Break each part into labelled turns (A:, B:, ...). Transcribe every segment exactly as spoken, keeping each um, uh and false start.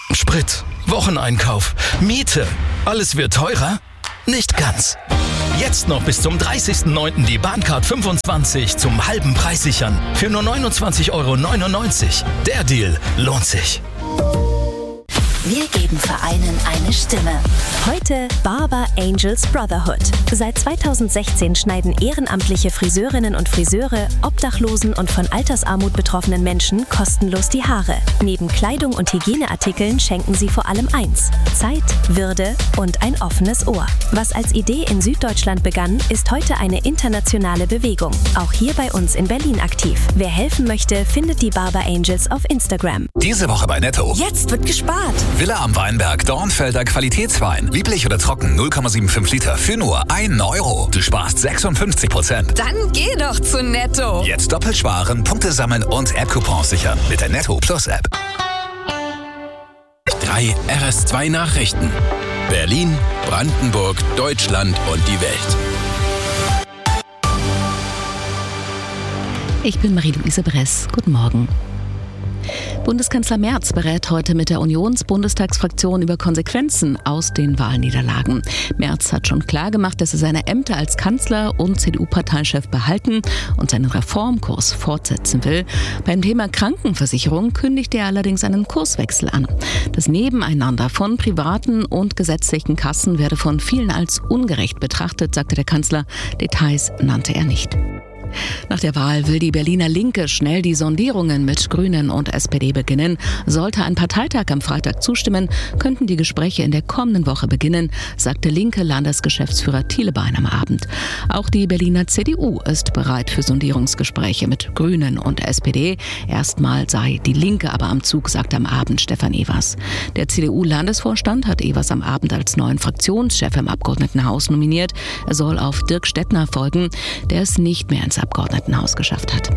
A: Sprit, Wocheneinkauf, Miete. Alles wird teurer? Nicht ganz. Jetzt noch bis zum dreißigsten neunten die Bahncard fünfundzwanzig zum halben Preis sichern. Für nur neunundzwanzig Euro neunundneunzig. Der Deal lohnt sich.
B: Wir geben Vereinen eine Stimme.
C: Heute Barber Angels Brotherhood. Seit zweitausendsechzehn schneiden ehrenamtliche Friseurinnen und Friseure Obdachlosen und von Altersarmut betroffenen Menschen kostenlos die Haare. Neben Kleidung und Hygieneartikeln schenken sie vor allem eins: Zeit, Würde und ein offenes Ohr. Was als Idee in Süddeutschland begann, ist heute eine internationale Bewegung. Auch hier bei uns in Berlin aktiv. Wer helfen möchte, findet die Barber Angels auf Instagram.
D: Diese Woche bei Netto.
B: Jetzt wird gespart.
D: Villa am Weinberg, Dornfelder Qualitätswein. Lieblich oder trocken, null Komma fünfundsiebzig Liter für nur einen Euro. Du sparst sechsundfünfzig Prozent.
B: Dann geh doch zu Netto.
D: Jetzt doppelt sparen, Punkte sammeln und App-Coupons sichern mit der Netto Plus App.
E: Drei R S zwei Nachrichten. Berlin, Brandenburg, Deutschland und die Welt.
F: Ich bin Marie-Louise Bress. Guten Morgen. Bundeskanzler Merz berät heute mit der Unionsbundestagsfraktion über Konsequenzen aus den Wahlniederlagen. Merz hat schon klargemacht, dass er seine Ämter als Kanzler und C D U-Parteichef behalten und seinen Reformkurs fortsetzen will. Beim Thema Krankenversicherung kündigte er allerdings einen Kurswechsel an. Das Nebeneinander von privaten und gesetzlichen Kassen werde von vielen als ungerecht betrachtet, sagte der Kanzler. Details nannte er nicht. Nach der Wahl will die Berliner Linke schnell die Sondierungen mit Grünen und S P D beginnen. Sollte ein Parteitag am Freitag zustimmen, könnten die Gespräche in der kommenden Woche beginnen, sagte linke Landesgeschäftsführer Thielebein am Abend. Auch die Berliner C D U ist bereit für Sondierungsgespräche mit Grünen und S P D. Erstmal sei die Linke aber am Zug, sagte am Abend Stefan Evers. Der C D U-Landesvorstand hat Evers am Abend als neuen Fraktionschef im Abgeordnetenhaus nominiert. Er soll auf Dirk Stettner folgen, der es nicht mehr ins Abgeordnetenhaus geschafft hat.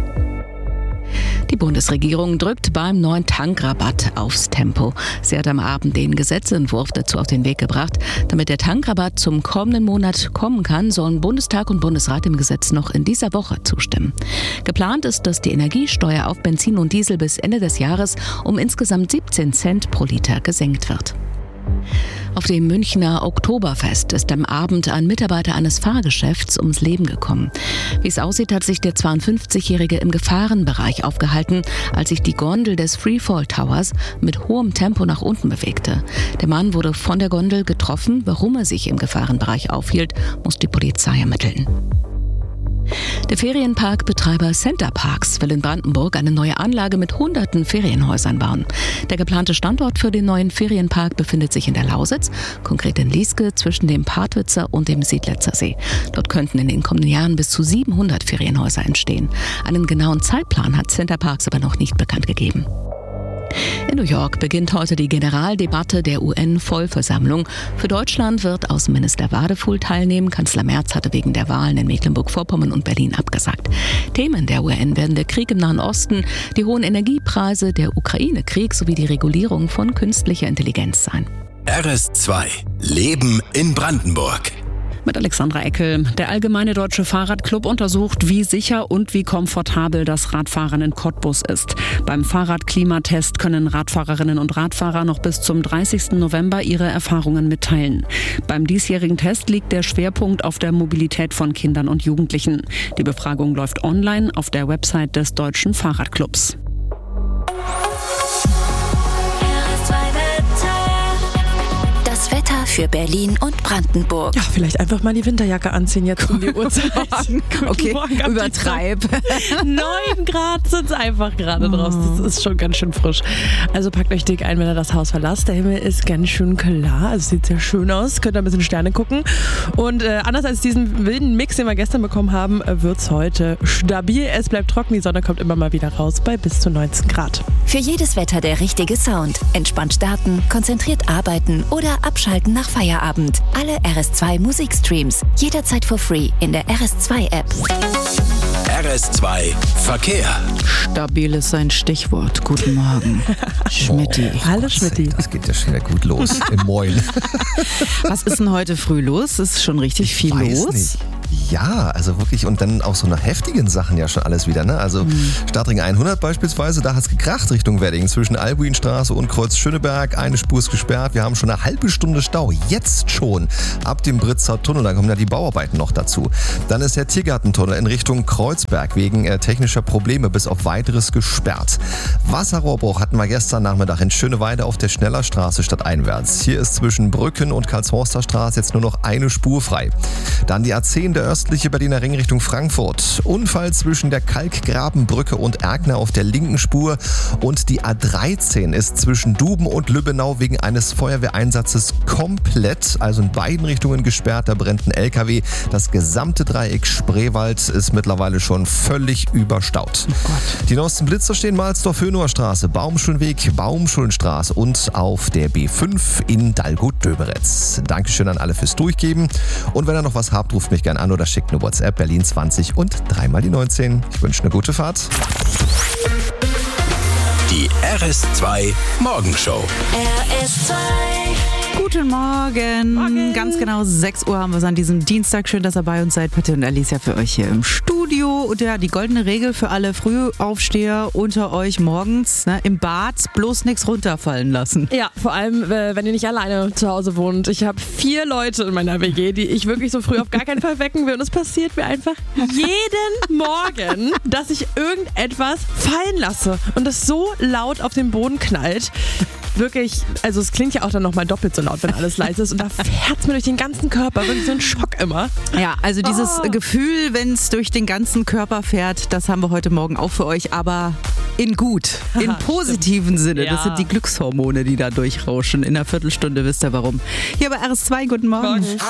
F: Die Bundesregierung drückt beim neuen Tankrabatt aufs Tempo. Sie hat am Abend den Gesetzentwurf dazu auf den Weg gebracht. Damit der Tankrabatt zum kommenden Monat kommen kann, sollen Bundestag und Bundesrat dem Gesetz noch in dieser Woche zustimmen. Geplant ist, dass die Energiesteuer auf Benzin und Diesel bis Ende des Jahres um insgesamt siebzehn Cent pro Liter gesenkt wird. Auf dem Münchner Oktoberfest ist am Abend ein Mitarbeiter eines Fahrgeschäfts ums Leben gekommen. Wie es aussieht, hat sich der zweiundfünfzigjährige im Gefahrenbereich aufgehalten, als sich die Gondel des Freefall Towers mit hohem Tempo nach unten bewegte. Der Mann wurde von der Gondel getroffen. Warum er sich im Gefahrenbereich aufhielt, muss die Polizei ermitteln. Der Ferienparkbetreiber Center Parks will in Brandenburg eine neue Anlage mit hunderten Ferienhäusern bauen. Der geplante Standort für den neuen Ferienpark befindet sich in der Lausitz, konkret in Lieske zwischen dem Partwitzer und dem Siedletzer See. Dort könnten in den kommenden Jahren bis zu siebenhundert Ferienhäuser entstehen. Einen genauen Zeitplan hat Center Parks aber noch nicht bekannt gegeben. In New York beginnt heute die Generaldebatte der U N-Vollversammlung. Für Deutschland wird Außenminister Wadefuhl teilnehmen. Kanzler Merz hatte wegen der Wahlen in Mecklenburg-Vorpommern und Berlin abgesagt. Themen der U N werden der Krieg im Nahen Osten, die hohen Energiepreise, der Ukraine-Krieg sowie die Regulierung von künstlicher Intelligenz sein.
E: R S zwei. Leben in Brandenburg.
G: Mit Alexandra Eckel. Der Allgemeine Deutsche Fahrradclub untersucht, wie sicher und wie komfortabel das Radfahren in Cottbus ist. Beim Fahrradklimatest können Radfahrerinnen und Radfahrer noch bis zum dreißigsten November ihre Erfahrungen mitteilen. Beim diesjährigen Test liegt der Schwerpunkt auf der Mobilität von Kindern und Jugendlichen. Die Befragung läuft online auf der Website des Deutschen Fahrradclubs.
B: Für Berlin und Brandenburg.
H: Ja, vielleicht einfach mal die Winterjacke anziehen jetzt um die Uhrzeit.
F: Okay, übertreib.
H: neun Grad sind es einfach gerade draußen. Das ist schon ganz schön frisch. Also packt euch dick ein, wenn ihr das Haus verlasst. Der Himmel ist ganz schön klar. Also sieht sehr schön aus. Könnt ihr ein bisschen Sterne gucken. Und äh, anders als diesen wilden Mix, den wir gestern bekommen haben, wird es heute stabil. Es bleibt trocken. Die Sonne kommt immer mal wieder raus bei bis zu neunzehn Grad.
B: Für jedes Wetter der richtige Sound. Entspannt starten, konzentriert arbeiten oder abschalten nach Feierabend. Alle R S zwei Musikstreams. Jederzeit for free in der R S zwei App.
E: R S zwei Verkehr.
F: Stabil ist ein Stichwort. Guten Morgen, Schmitty.
H: Oh, Hallo Schmitty.
I: Das geht ja schon wieder gut los im Moin.
F: Was ist denn heute früh los? Ist schon richtig
I: ich
F: viel
I: weiß
F: los?
I: Nicht. Ja, also wirklich, und dann auch so nach heftigen Sachen ja schon alles wieder, ne? Also mhm. Stadtring hundert beispielsweise, da hat es gekracht Richtung Wedding zwischen Albuinstraße und Kreuz Schöneberg. Eine Spur ist gesperrt, wir haben schon eine halbe Stunde Stau, jetzt schon, ab dem Britzer Tunnel, da kommen ja die Bauarbeiten noch dazu. Dann ist der Tiergartentunnel in Richtung Kreuzberg wegen äh, technischer Probleme bis auf weiteres gesperrt. Wasserrohrbruch hatten wir gestern Nachmittag in Schöneweide auf der Schnellerstraße stadteinwärts. Hier ist zwischen Brücken und Karlshorster Straße jetzt nur noch eine Spur frei. Dann die A zehn, der östliche Berliner Ring Richtung Frankfurt. Unfall zwischen der Kalkgrabenbrücke und Erkner auf der linken Spur. Und die A dreizehn ist zwischen Duben und Lübbenau wegen eines Feuerwehreinsatzes komplett, also in beiden Richtungen gesperrt. Da brennt ein L K W. Das gesamte Dreieck Spreewald ist mittlerweile schon völlig überstaut. Oh Gott. Die neuesten Blitzer stehen Mahlsdorf-Hönower Straße, Baumschulenweg, Baumschulenstraße und auf der B fünf in Dalgut-Döberitz. Dankeschön an alle fürs Durchgeben. Und wenn ihr noch was habt, ruft mich gerne an oder schickt eine WhatsApp Berlin zwanzig und dreimal die neunzehn. Ich wünsche eine gute Fahrt.
E: Die R S zwei Morgenshow.
J: R S zwei.
K: Guten Morgen. Morgen. Ganz genau sechs Uhr haben wir es an diesem Dienstag. Schön, dass ihr bei uns seid. Patti und Alicia für euch hier im Studio. Und ja, die goldene Regel für alle Frühaufsteher unter euch morgens, ne, im Bad bloß nichts runterfallen lassen.
H: Ja, vor allem, wenn ihr nicht alleine zu Hause wohnt. Ich habe vier Leute in meiner W G, die ich wirklich so früh auf gar keinen Fall wecken will. Und es passiert mir einfach jeden Morgen, dass ich irgendetwas fallen lasse und es so laut auf den Boden knallt. Wirklich, also es klingt ja auch dann nochmal doppelt so laut, wenn alles leise ist. Und da fährt es mir durch den ganzen Körper. Wirklich so ein Schock immer.
K: Ja, also dieses
H: oh.
K: Gefühl, wenn es durch den ganzen Körper fährt, das haben wir heute Morgen auch für euch. Aber in gut, in positiven Sinne.
H: Ja.
K: Das sind die Glückshormone, die da durchrauschen. In einer Viertelstunde wisst ihr warum. Hier bei R S zwei, guten Morgen. Morgen.